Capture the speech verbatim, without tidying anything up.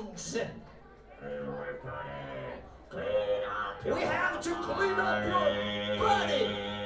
things. Everybody, clean up your We have to clean up your body.